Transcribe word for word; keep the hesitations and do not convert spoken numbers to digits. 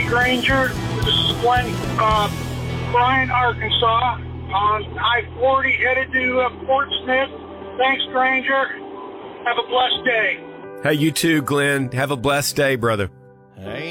Hey, Granger. This is Glenn, uh, Bryan, Arkansas, on I forty headed to uh, Fort Smith. Thanks, Granger. Have a blessed day. Hey, you too, Glenn. Have a blessed day, brother. Hey.